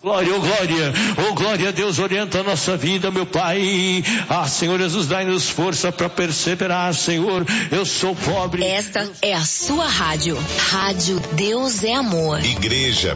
Glória, glória a Deus, orienta a nossa vida, meu Pai. Senhor Jesus, dai-nos força para perseverar, Senhor. Eu sou pobre. Esta é a sua rádio. Rádio Deus é Amor. Igreja